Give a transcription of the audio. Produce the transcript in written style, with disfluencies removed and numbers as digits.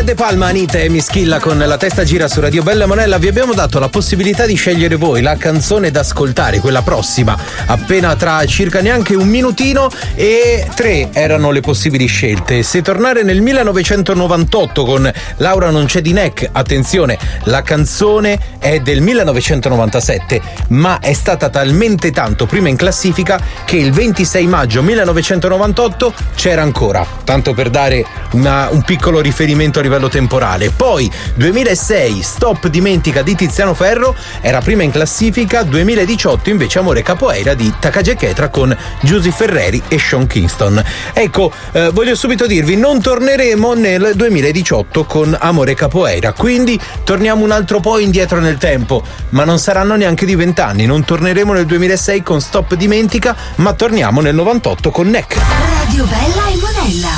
De Palma, Anita e Mischilla con La testa gira su Radio Bella Monella. Vi abbiamo dato la possibilità di scegliere voi la canzone da ascoltare, quella prossima, appena tra circa neanche un minutino, e 3 erano le possibili scelte. Se tornare nel 1998 con Laura non c'è di Neck, attenzione, la canzone è del 1997, ma è stata talmente tanto prima in classifica che il 26 maggio 1998 c'era ancora, tanto per dare un piccolo riferimento a livello temporale. Poi 2006 Stop dimentica di Tiziano Ferro era prima in classifica, 2018 invece Amore Capoeira di Takagi Ketra con Giusy Ferreri e Sean Kingston. Ecco, voglio subito dirvi, non torneremo nel 2018 con Amore Capoeira, quindi torniamo un altro po' indietro nel tempo, ma non saranno neanche di 20 anni. Non torneremo nel 2006 con Stop dimentica, ma torniamo nel 98 con Neck. Radio Bella e Monella.